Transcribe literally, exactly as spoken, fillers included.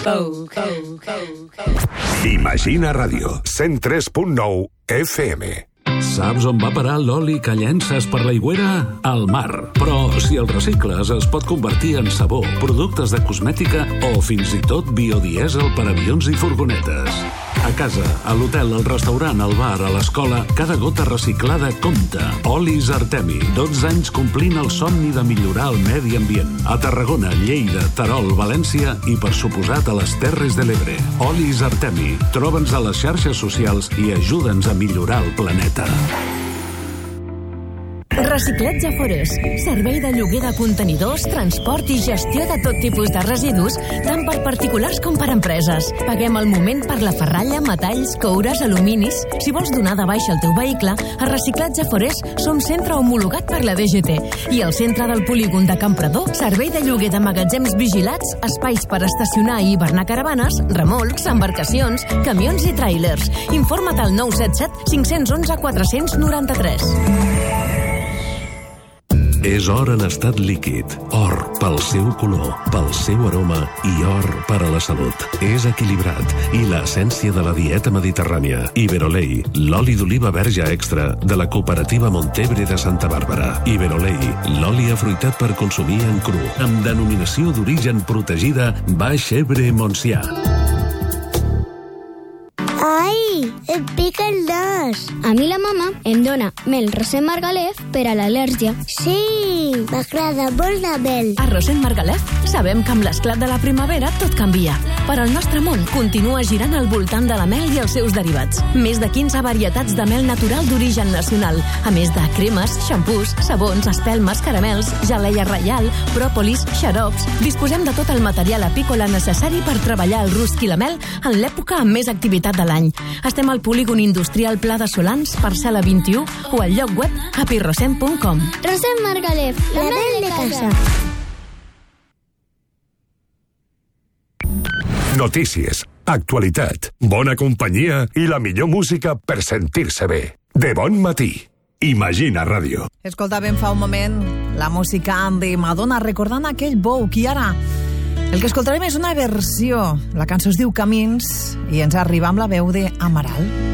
Imagina Ràdio, cent tres punt nou F M. Saps on va parar l'oli que llences per l'aigüera? Al mar. Però si el recicles es pot convertir en sabó, productes de cosmètica o fins i tot biodièsel per avions i furgonetes. A casa, a l'hotel, al restaurant, al bar, a l'escola, cada gota reciclada compta. Olis Artemi, dotze anys complint el somni de millorar el medi ambient. A Tarragona, Lleida, Terol, València i, per suposat, a les Terres de l'Ebre. Olis Artemi. Troba'ns a les xarxes socials i ajuda'ns a millorar el planeta. Reciclatge Forés, servei de lloguer de contenidors, transport i gestió de tot tipus de residus, tant per particulars com per empreses. Paguem al moment per la ferralla, metalls, coures, aluminis. Si vols donar de baixa el teu vehicle, a Reciclatge Forés som centre homologat per la D G T i al centre del polígon de Campredó, servei de lloguer de magatzems vigilats, espais per estacionar i hibernar caravanes, remolcs, embarcacions, camions i tràilers. Informa't al nou set set cinc un u quatre nou tres. És or en estat líquid. Or pel seu color, pel seu aroma i or per a la salut. És equilibrat i l'essència de la dieta mediterrània. Iberolei, l'oli d'oliva verge extra de la cooperativa Montebre de Santa Bàrbara. Iberolei, l'oli afruitat per consumir en cru, amb denominació d'origen protegida Baix Ebre Montsià. Ai, em pica el nas. A mi la mama em dona mel Roser Margalef per a l'al·lèrgia. Sí, m'agrada molt la mel. A Roser Margalef sabem que amb l'esclat de la primavera tot canvia. Però el nostre món continua girant al voltant de la mel i els seus derivats. Més de quinze varietats de mel natural d'origen nacional, a més de cremes, xampús, sabons, espelmes, caramels, geleia reial, pròpolis, xarops. Disposem de tot el material apícola necessari per treballar el rusc i la mel en l'època amb més activitat de l'any. Estem al polígon industrial Pla de Solans, parcel·la vint-i-u, o al lloc web happy rosem punt com. Roser Margalef, la, la mel de casa. Notícies, actualitat, bona companyia i la millor música per sentir-se bé. De bon matí. Imagina Ràdio. Escoltàvem fa un moment la música de Madonna recordant aquell Vogue i ara el que escoltarem és una versió. La cançó es diu Camins i ens arriba amb la veu d'Amaral.